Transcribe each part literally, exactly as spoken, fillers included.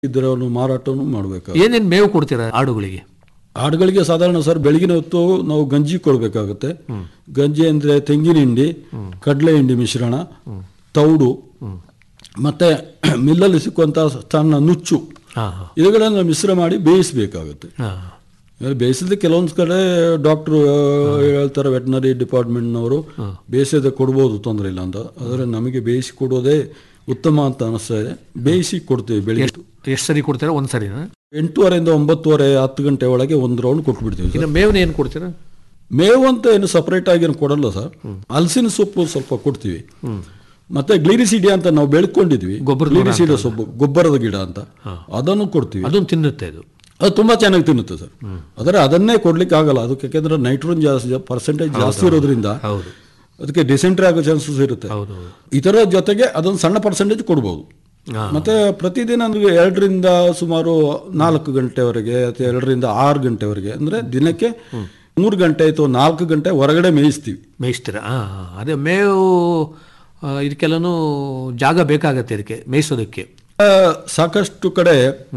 ಇದರನ್ನು ಮಾರಾಟವನ್ನು ಮಾಡಬೇಕು. ಏನೇನು ಮೇವು ಕೊಡ್ತೀರಾ ಆಡುಗಳಿಗೆ? ಆಡುಗಳಿಗೆ ಸಾಧಾರಣ ಸರ್ ಬೆಳಗಿನ ಹೊತ್ತು ನಾವು ಗಂಜಿ ಕೊಡಬೇಕಾಗುತ್ತೆ. ಗಂಜಿ ಅಂದರೆ ತೆಂಗಿನ ಹಿಂಡಿ, ಕಡಲೆ ಹಿಂಡಿ ಮಿಶ್ರಣ, ತೌಡು ಮತ್ತು ಮಿಲ್ಲಲ್ಲಿ ಸಿಕ್ಕುವಂಥ ಸಣ್ಣ ನುಚ್ಚು ಇವುಗಳನ್ನು ಮಿಶ್ರ ಮಾಡಿ ಬೇಯಿಸಬೇಕಾಗುತ್ತೆ. ಬೇಯಿಸಿದ ಕೆಲವೊಂದು ಕಡೆ ಡಾಕ್ಟ್ರು ಹೇಳ್ತಾರೆ, ವೆಟನರಿ ಡಿಪಾರ್ಟ್ಮೆಂಟ್ನವರು ಬೇಯಿಸದೆ ಕೊಡ್ಬೋದು, ತೊಂದರೆ ಇಲ್ಲ ಅಂತ. ಆದರೆ ನಮಗೆ ಬೇಯಿಸಿ ಕೊಡೋದೇ ಉತ್ತಮ ಅಂತ ಅನಿಸ್ತಾ ಇದೆ. ಬೇಯಿಸಿ ಕೊಡ್ತೀವಿ. ಬೆಳಿಗ್ಗೆ ಎಷ್ಟು ಸರಿ ಕೊಡ್ತೀರಾ? ಒಂದು ಸರಿ ಎಂಟೂವರೆಯಿಂದ ಒಂಬತ್ತುವರೆ ಹತ್ತು ಗಂಟೆ ಒಳಗೆ ಒಂದು ರೌಂಡ್ ಕೊಟ್ಬಿಡ್ತೀವಿ. ಮೇವನ್ನ ಏನು ಕೊಡ್ತೀರಾ? ಮೇವು ಅಂತ ಏನು ಸಪ್ರೇಟ್ ಆಗಿ ಏನು ಕೊಡಲ್ಲ ಸರ್. ಹಲಸಿನ ಸೊಪ್ಪು ಸ್ವಲ್ಪ ಕೊಡ್ತೀವಿ. ಮತ್ತೆ ಗ್ಲಿರಿಸಿಡಿಯಾ ಅಂತ ನಾವು ಬೆಳ್ಕೊಂಡಿದ್ವಿ, ಗ್ಲಿರಿಸಿಡಿಯಾ ಸೊಪ್ಪು, ಗೊಬ್ಬರದ ಗಿಡ ಅಂತ, ಅದನ್ನು ಕೊಡ್ತೀವಿ. ಅದನ್ನು ತಿನ್ನುತ್ತೆ. ಅದು ಅದು ತುಂಬಾ ಚೆನ್ನಾಗಿ ತಿನ್ನುತ್ತೆ ಸರ್. ಆದರೆ ಅದನ್ನೇ ಕೊಡ್ಲಿಕ್ಕೆ ಆಗಲ್ಲ. ಅದಕ್ಕೆ ಯಾಕೆಂದ್ರೆ ನೈಟ್ರೋಜನ್ ಜಾಸ್ತಿ ಪರ್ಸೆಂಟೇಜ್ ಜಾಸ್ತಿ ಇರೋದ್ರಿಂದ ಅದಕ್ಕೆ ಡಿಸೆಂಟ್ರಿ ಆಗೋ ಚಾನ್ಸಸ್ ಇರುತ್ತೆ. ಇದರ ಜೊತೆಗೆ ಅದೊಂದು ಸಣ್ಣ ಪರ್ಸೆಂಟೇಜ್ ಕೊಡ್ಬೋದು. ಮತ್ತೆ ಪ್ರತಿದಿನ ಅಂದ್ರೆ ಎರಡರಿಂದ ಸುಮಾರು ನಾಲ್ಕು ಗಂಟೆವರೆಗೆ ಅಥವಾ ಎರಡರಿಂದ ಆರು ಗಂಟೆವರೆಗೆ ಅಂದ್ರೆ ದಿನಕ್ಕೆ ಮೂರು ಗಂಟೆ ಅಥವಾ ನಾಲ್ಕು ಗಂಟೆ ಹೊರಗಡೆ ಮೇಯಿಸ್ತೀವಿ. ಮೇಯಿಸ್ತೀರಾ? ಅದೇ ಮೇವು ಇದಕ್ಕೆಲ್ಲನೂ ಜಾಗ ಬೇಕಾಗತ್ತೆ ಇದಕ್ಕೆ ಮೇಯಿಸೋದಕ್ಕೆ. ಸಾಕಷ್ಟು ಕಡೆ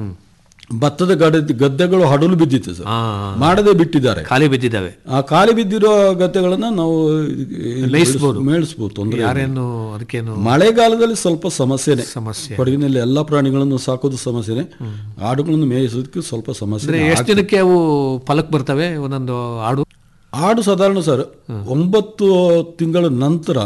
ಭತ್ತದ ಗಡೆ ಗದ್ದೆಗಳು ಹಡಲು ಬಿದ್ದಿತ್ತು ಸರ್, ಮಾಡದೆ ಬಿಟ್ಟಿದ್ದಾರೆ, ಖಾಲಿ ಬಿದ್ದಿದ್ದಾವೆ. ಆ ಖಾಲಿ ಬಿದ್ದಿರೋ ಗದ್ದೆಗಳನ್ನ ನಾವು ಮೇಯಿಸಬಹುದು, ಮೇಯಿಸಬಹುದು. ತೊಂದರೆ ಯಾರೇನು ಅದಕ್ಕೇನು. ಮಳೆಗಾಲದಲ್ಲಿ ಸ್ವಲ್ಪ ಸಮಸ್ಯೆನೆ. ಸಮಸ್ಯೆ ಕೊಡಗಿನಲ್ಲಿ ಎಲ್ಲಾ ಪ್ರಾಣಿಗಳನ್ನು ಸಾಕೋದು ಸಮಸ್ಯೆನೆ, ಆಡುಗಳನ್ನು ಮೇಯಿಸೋದಕ್ಕೆ ಸ್ವಲ್ಪ ಸಮಸ್ಯೆ. ಎಷ್ಟು ದಿನಕ್ಕೆ ಅವು ಫಲಕ್ಕೆ ಬರ್ತವೆ ಒಂದೊಂದು ಆಡು? ಆಡು ಸಾಧಾರಣ ಸರ್ ಒಂಬತ್ತು ತಿಂಗಳ ನಂತರ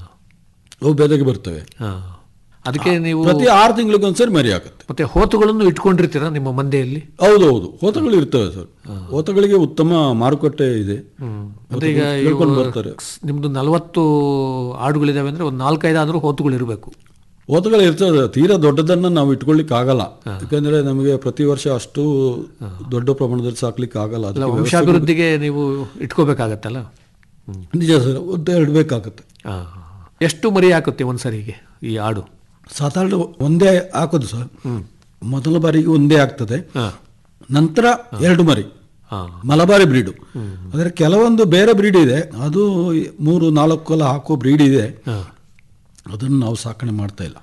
ಅವು ಬೆದೆಗೆ ಬರ್ತವೆ. ಅದಕ್ಕೆ ನೀವು ಪ್ರತಿ ಆರು ತಿಂಗಳಿಗೊಂದ್ಸರಿ ಮರಿ ಆಗುತ್ತೆ. ಮತ್ತೆ ಹೋತುಗಳನ್ನು ಇಟ್ಕೊಂಡಿರ್ತೀರಾ ನಿಮ್ಮ ಮಂದೆಯಲ್ಲಿ? ಹೌದು ಹೌದು, ಹೋತಗಳು ಇರ್ತವೆ ಸರ್. ಹೋತಗಳಿಗೆ ಉತ್ತಮ ಮಾರುಕಟ್ಟೆ ಇದೆ. ಈಗ ಬರ್ತಾರೆ. ನಿಮ್ದು ನಲವತ್ತು ಆಡುಗಳಿದಾವೆ ಅಂದ್ರೆ ಒಂದು ನಾಲ್ಕೈದು ಆದ್ರೂ ಹೋತುಗಳು ಇರಬೇಕು. ಹೋತಗಳು ಇರ್ತದೆ. ತೀರಾ ದೊಡ್ಡದನ್ನ ನಾವು ಇಟ್ಕೊಳ್ಲಿಕ್ಕೆ ಆಗಲ್ಲ, ಯಾಕಂದ್ರೆ ನಮಗೆ ಪ್ರತಿ ವರ್ಷ ಅಷ್ಟು ದೊಡ್ಡ ಪ್ರಮಾಣದಲ್ಲಿ ಸಾಕ್ಲಿಕ್ಕೆ ಆಗಲ್ಲ. ವಂಶಾಭಿವೃದ್ಧಿಗೆ ನೀವು ಇಟ್ಕೋಬೇಕಾಗತ್ತಲ್ಲ. ನಿಜ ಸರ್, ಒದ್ದೆ ಇಡಬೇಕಾಗತ್ತೆ. ಎಷ್ಟು ಮರಿ ಹಾಕುತ್ತೆ ಒಂದ್ಸರಿಗೆ ಈ ಆಡು? ಸಾಧಾರಣ ಒಂದೇ ಹಾಕೋದು ಸರ್. ಮೊದಲ ಬಾರಿಗೆ ಒಂದೇ ಆಗ್ತದೆ, ನಂತರ ಎರಡು ಮರಿ. ಮಲಬಾರಿ ಬ್ರೀಡು. ಆದರೆ ಕೆಲವೊಂದು ಬೇರೆ ಬ್ರೀಡ್ ಇದೆ, ಅದು ಮೂರು ನಾಲ್ಕು ಎಲ್ಲ ಹಾಕೋ ಬ್ರೀಡ್ ಇದೆ, ಅದನ್ನು ನಾವು ಸಾಕಣೆ ಮಾಡ್ತಾ ಇಲ್ಲ.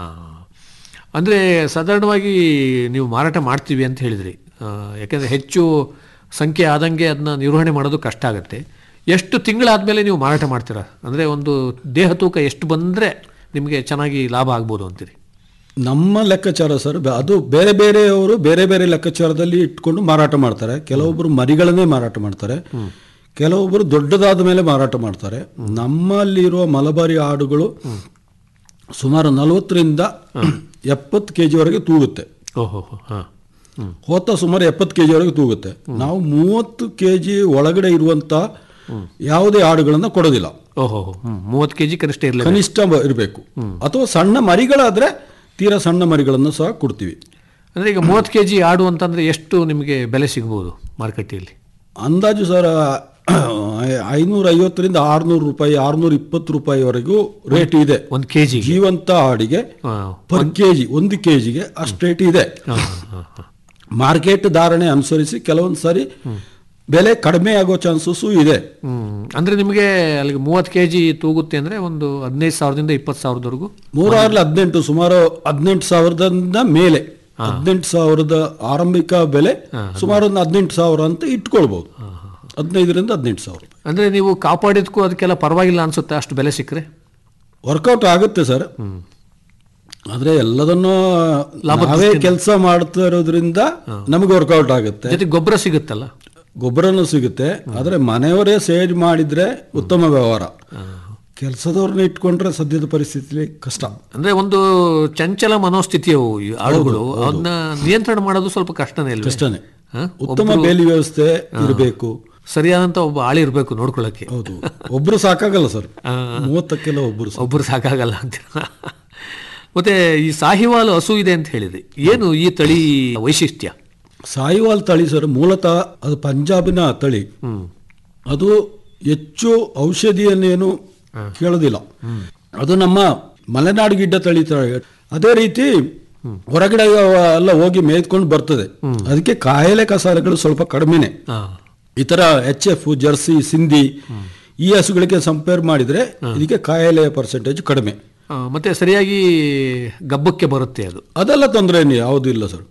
ಅಂದರೆ ಸಾಧಾರಣವಾಗಿ ನೀವು ಮಾರಾಟ ಮಾಡ್ತೀವಿ ಅಂತ ಹೇಳಿದ್ರಿ, ಯಾಕೆಂದರೆ ಹೆಚ್ಚು ಸಂಖ್ಯೆ ಆದಂಗೆ ಅದನ್ನ ನಿರ್ವಹಣೆ ಮಾಡೋದು ಕಷ್ಟ ಆಗುತ್ತೆ. ಎಷ್ಟು ತಿಂಗಳಾದಮೇಲೆ ನೀವು ಮಾರಾಟ ಮಾಡ್ತೀರಾ? ಅಂದರೆ ಒಂದು ದೇಹ ತೂಕ ಎಷ್ಟು ಬಂದರೆ ನಿಮಗೆ ಚೆನ್ನಾಗಿ ಲಾಭ ಆಗ್ಬೋದು ಅಂತೀರಿ? ನಮ್ಮ ಲೆಕ್ಕಾಚಾರ ಸರ್, ಅದು ಬೇರೆ ಬೇರೆಯವರು ಬೇರೆ ಬೇರೆ ಲೆಕ್ಕಾಚಾರದಲ್ಲಿ ಇಟ್ಕೊಂಡು ಮಾರಾಟ ಮಾಡ್ತಾರೆ. ಕೆಲವೊಬ್ಬರು ಮರಿಗಳನ್ನೇ ಮಾರಾಟ ಮಾಡ್ತಾರೆ, ಕೆಲವೊಬ್ಬರು ದೊಡ್ಡದಾದ ಮೇಲೆ ಮಾರಾಟ ಮಾಡ್ತಾರೆ. ನಮ್ಮಲ್ಲಿರುವ ಮಲಬಾರಿ ಆಡುಗಳು ಸುಮಾರು ನಲವತ್ತರಿಂದ ಎಪ್ಪತ್ತು ಕೆ ಜಿವರೆಗೆ ತೂಗುತ್ತೆ. ಓಹೋ. ಹೋತ ಸುಮಾರು ಎಪ್ಪತ್ತು ಕೆ ಜಿವರೆಗೆ ತೂಗುತ್ತೆ. ನಾವು ಮೂವತ್ತು ಕೆ ಜಿ ಒಳಗಡೆ ಇರುವಂಥ ಯಾವುದೇ ಆಡುಗಳನ್ನು ಕೊಡೋದಿಲ್ಲ. ಓಹೋ, ಮೂವತ್ತು ಕೆಜಿ ಕನಿಷ್ಠ ಇರಲಿ, ಕನಿಷ್ಠ ಇರಬೇಕು. ಅಥವಾ ಸಣ್ಣ ಮರಿಗಳಾದ್ರೆ ತೀರಾ ಸಣ್ಣ ಮರಿಗಳನ್ನು ಸಹ ಕೊಡ್ತೀವಿ. ಅಂದರೆ ಈಗ ಮೂವತ್ತು ಕೆ ಜಿ ಆಡು ಅಂತಂದರೆ ಎಷ್ಟು ನಿಮಗೆ ಬೆಲೆ ಸಿಗ್ಬೋದು ಮಾರುಕಟ್ಟೆಯಲ್ಲಿ? ಅಂದಾಜು ಸರ್ ಐನೂರ ಐವತ್ತರಿಂದ ಆರ್ನೂರು ರೂಪಾಯಿ ಆರ್ನೂರ ಇಪ್ಪತ್ತು ರೂಪಾಯಿವರೆಗೂ ರೇಟ್ ಇದೆ ಒಂದು ಕೆ ಜಿ. ಜೀವಂತ ಆಡಿಗೆ ಪರ್ ಕೆ ಜಿ ಒಂದು ಕೆ ಜಿಗೆ ಅಷ್ಟು ರೇಟ್ ಇದೆ. ಮಾರ್ಕೆಟ್ ಧಾರಣೆ ಅನುಸರಿಸಿ ಕೆಲವೊಂದು ಸಾರಿ ಬೆಲೆ ಕಡಿಮೆ ಆಗೋ ಚಾನ್ಸಸ್ಸು ಇದೆ. ಅಂದರೆ ನಿಮಗೆ ಅಲ್ಲಿಗೆ ಮೂವತ್ತು ಕೆ ಜಿ ತೂಗುತ್ತೆ ಅಂದರೆ ಒಂದು ಹದಿನೈದು ಸಾವಿರದಿಂದ ಇಪ್ಪತ್ತು ಸಾವಿರದವರೆಗೂ. ಮೂರಾರಲ್ಲಿ ಹದಿನೆಂಟು ಸುಮಾರು ಹದಿನೆಂಟು ಸಾವಿರದಿಂದ ಮೇಲೆ, ಹದಿನೆಂಟು ಸಾವಿರದ ಆರಂಭಿಕ ಬೆಲೆ ಸುಮಾರು ಒಂದು ಹದಿನೆಂಟು ಸಾವಿರ ಅಂತ ಇಟ್ಕೊಳ್ಬಹುದು. ಹದಿನೈದರಿಂದ ಹದಿನೆಂಟು ಸಾವಿರ. ಅಂದರೆ ನೀವು ಕಾಪಾಡಿದ್ಕೂ ಅದಕ್ಕೆಲ್ಲ ಪರವಾಗಿಲ್ಲ ಅನ್ಸುತ್ತೆ ಅಷ್ಟು ಬೆಲೆ ಸಿಕ್ಕರೆ? ವರ್ಕೌಟ್ ಆಗುತ್ತೆ ಸರ್, ಆದರೆ ಎಲ್ಲದನ್ನೂ ನಾವೇ ಕೆಲಸ ಮಾಡ್ತಾ ಇರೋದ್ರಿಂದ ನಮಗೆ ವರ್ಕೌಟ್ ಆಗುತ್ತೆ. ಜೊತೆಗೆ ಗೊಬ್ಬರ ಸಿಗುತ್ತಲ್ಲ, ಗೊಬ್ಬರನೂ ಸಿಗುತ್ತೆ. ಆದರೆ ಮನೆಯವರೇ ಸೇರಿ ಮಾಡಿದ್ರೆ ಉತ್ತಮ ವ್ಯವಹಾರ. ಕೆಲಸದವ್ರನ್ನ ಇಟ್ಕೊಂಡ್ರೆ ಸದ್ಯದ ಪರಿಸ್ಥಿತಿಲಿ ಕಷ್ಟ. ಅಂದ್ರೆ ಒಂದು ಚಂಚಲ ಮನೋಸ್ಥಿತಿಯವು ಆಳುಗಳು, ಅದನ್ನ ನಿಯಂತ್ರಣ ಮಾಡೋದು ಸ್ವಲ್ಪ ಕಷ್ಟನೇ ಇಲ್ಲ? ಕಷ್ಟನೇ. ಉತ್ತಮ ಬೇಲಿ ವ್ಯವಸ್ಥೆ ಇರಬೇಕು, ಸರಿಯಾದಂತ ಒಬ್ಬ ಆಳಿ ಇರಬೇಕು ನೋಡ್ಕೊಳ್ಳಕ್ಕೆ. ಹೌದು, ಒಬ್ರು ಸಾಕಾಗಲ್ಲ ಸರ್, ಮೂವತ್ತಕ್ಕೆಲ್ಲ ಒಬ್ರು ಒಬ್ರು ಸಾಕಾಗಲ್ಲ ಅಂತ. ಮತ್ತೆ ಈ ಸಾಹಿವಾಲ್ ಹಸು ಇದೆ ಅಂತ ಹೇಳಿದ್ರಿ, ಏನು ಈ ತಳಿ ವೈಶಿಷ್ಟ್ಯ? ಸಾಹಿವಾಲ್ ತಳಿ ಸರ್ ಮೂಲತಃ ಅದು ಪಂಜಾಬಿನ ತಳಿ. ಅದು ಹೆಚ್ಚು ಔಷಧಿಯನ್ನೇನು ಕೇಳೋದಿಲ್ಲ. ಅದು ನಮ್ಮ ಮಲೆನಾಡು ಗಿಡ್ಡ ತಳಿ ತರ. ಅದೇ ರೀತಿ ಹೊರಗಡೆ ಎಲ್ಲ ಹೋಗಿ ಮೇಯ್ಕೊಂಡು ಬರ್ತದೆ, ಅದಕ್ಕೆ ಕಾಯಿಲೆ ಕಸಾಲೆಗಳು ಸ್ವಲ್ಪ ಕಡಿಮೆನೆ. ಇತರ ಎಚ್ ಎಫ್, ಜರ್ಸಿ, ಸಿಂಧಿ ಈ ಹಸುಗಳಿಗೆ ಕಂಪೇರ್ ಮಾಡಿದ್ರೆ ಇದಕ್ಕೆ ಕಾಯಿಲೆ ಪರ್ಸೆಂಟೇಜ್ ಕಡಿಮೆ. ಮತ್ತೆ ಸರಿಯಾಗಿ ಗಬ್ಬಕ್ಕೆ ಬರುತ್ತೆ ಅದು. ಅದೆಲ್ಲ ತೊಂದರೆ ಯಾವುದೂ ಇಲ್ಲ ಸರ್.